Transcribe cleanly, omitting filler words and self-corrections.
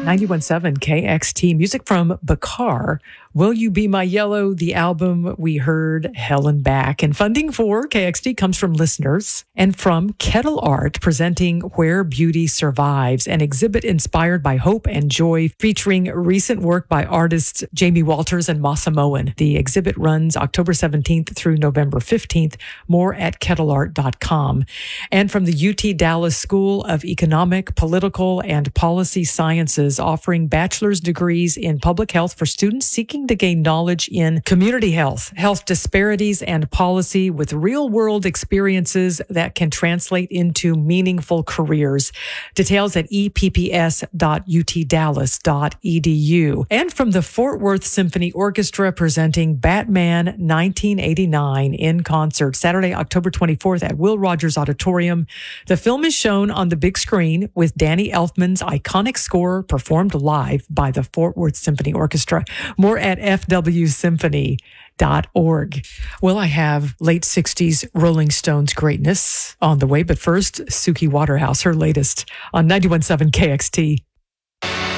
91.7 KXT, music from Bakar. Will You Be My Yellow, the album we heard, Hell and Back. And funding for KXT comes from listeners and from Kettle Art, presenting Where Beauty Survives, an exhibit inspired by hope and joy, featuring recent work by artists Jamie Walters and Masa Moen. The exhibit runs October 17th through November 15th. More at kettleart.com. And from the UT Dallas School of Economic, Political, and Policy Sciences, offering bachelor's degrees in public health for students seeking to gain knowledge in community health, health disparities, and policy with real-world experiences that can translate into meaningful careers. Details at epps.utdallas.edu. And from the Fort Worth Symphony Orchestra, presenting Batman 1989 in concert, Saturday, October 24th at Will Rogers Auditorium. The film is shown on the big screen with Danny Elfman's iconic score performed live by the Fort Worth Symphony Orchestra. More at fwsymphony.org. Well, I have late 60s Rolling Stones greatness on the way, but first, Suki Waterhouse, her latest on 91.7 KXT.